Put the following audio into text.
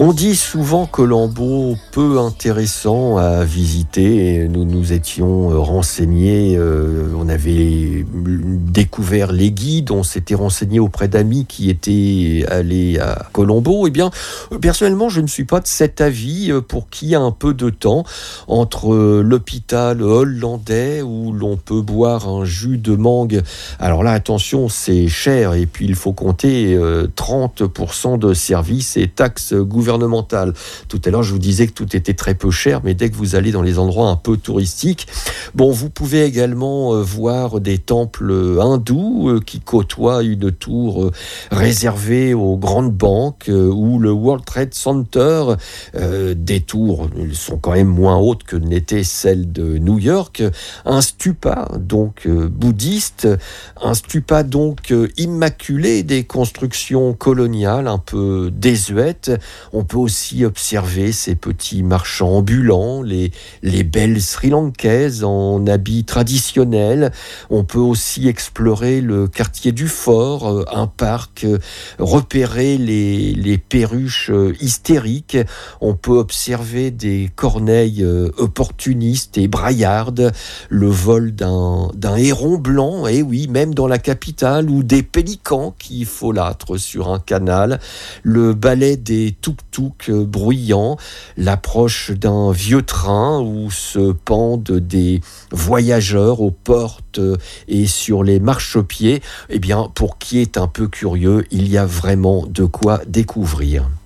On dit souvent Colombo peu intéressant à visiter. Nous nous étions renseignés, on avait découvert les guides, on s'était renseigné auprès d'amis qui étaient allés à Colombo. Eh bien, personnellement, je ne suis pas de cet avis. Pour qui a un peu de temps entre l'hôpital hollandais où l'on peut boire un jus de mangue. Alors là, attention, c'est cher et puis il faut compter 30% de services et taxes gouvernementales. Tout à l'heure, je vous disais que tout était très peu cher, mais dès que vous allez dans les endroits un peu touristiques, vous pouvez également voir des temples hindous qui côtoient une tour réservée aux grandes banques ou le World Trade Center. Des tours sont quand même moins hautes que n'était celle de New York. Un stupa, donc bouddhiste, un stupa donc immaculé, des constructions coloniales un peu désuètes. On peut aussi observer ces petits marchands ambulants, les belles Sri-Lankaises en habits traditionnels. On peut aussi explorer le quartier du fort, un parc, repérer les perruches hystériques. On peut observer des corneilles opportunistes et braillardes, le vol d'un héron blanc, et oui, même dans la capitale, ou des pélicans qui folâtrent sur un canal, le balai des tuk-tuk bruyants, l'approche d'un vieux train où se pendent des voyageurs aux portes et sur les marchepieds. Eh bien, pour qui est un peu curieux, il y a vraiment de quoi découvrir.